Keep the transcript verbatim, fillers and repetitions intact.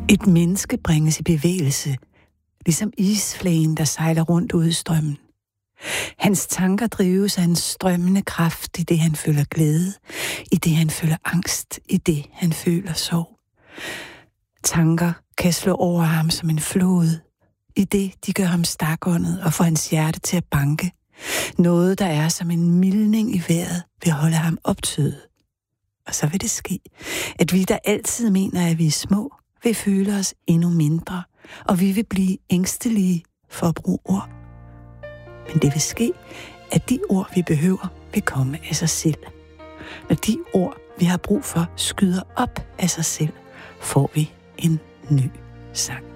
Et menneske bringes i bevægelse, ligesom isflagen, der sejler rundt ude i strømmen. Hans tanker drives af en strømmende kraft, i det han føler glæde, i det han føler angst, i det han føler sorg. Tanker kan slå over ham som en flod, i det de gør ham stakåndet og får hans hjerte til at banke. Noget, der er som en mildning i vejret, vil holde ham optøet. Og så vil det ske, at vi, der altid mener, at vi er små, vil føle os endnu mindre, og vi vil blive ængstelige for at bruge ord. Men det vil ske, at de ord, vi behøver, vil komme af sig selv. Når de ord, vi har brug for, skyder op af sig selv, får vi en ny sang.